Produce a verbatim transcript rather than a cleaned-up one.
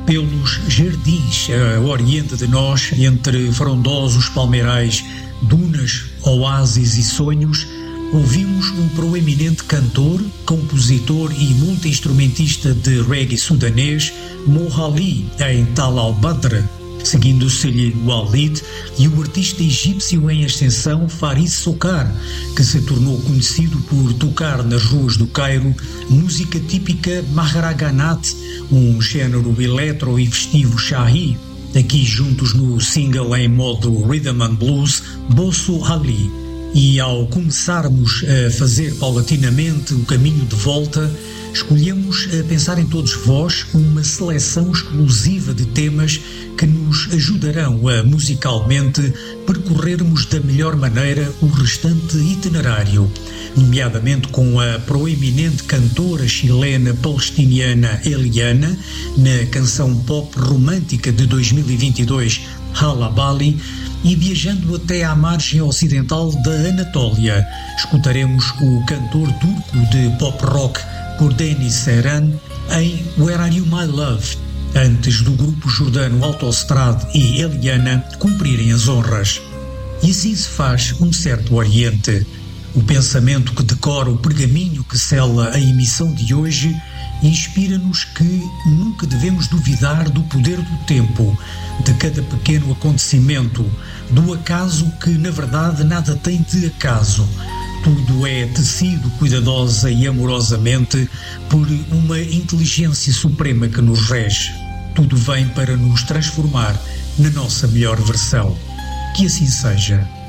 pelos jardins a oriente de nós, entre frondosos palmeirais, dunas, oásis e sonhos, ouvimos um proeminente cantor, compositor e multi-instrumentista de reggae sudanês, Mohali, em Tal al-Badr, seguindo-se-lhe Walid e o artista egípcio em ascensão Faris Sokar, que se tornou conhecido por tocar nas ruas do Cairo música típica Maharaganat, um género eletro e festivo shahi, aqui juntos no single em modo Rhythm and Blues, Bosso Ali. E ao começarmos a fazer paulatinamente o caminho de volta, escolhemos a pensar em todos vós uma seleção exclusiva de temas que nos ajudarão a musicalmente percorrermos da melhor maneira o restante itinerário, nomeadamente com a proeminente cantora chilena palestiniana Eliana, na canção pop romântica de dois mil e vinte e dois, Hala Bali, e viajando até à margem ocidental da Anatólia, escutaremos o cantor turco de pop rock Kordeni Seran em Where Are You My Love, antes do grupo jordano Autostrad e Eliana cumprirem as honras. E assim se faz um certo Oriente. O pensamento que decora o pergaminho que sela a emissão de hoje inspira-nos que nunca devemos duvidar do poder do tempo, de cada pequeno acontecimento, do acaso que na verdade nada tem de acaso. Tudo é tecido cuidadosa e amorosamente por uma inteligência suprema que nos rege. Tudo vem para nos transformar na nossa melhor versão. Que assim seja.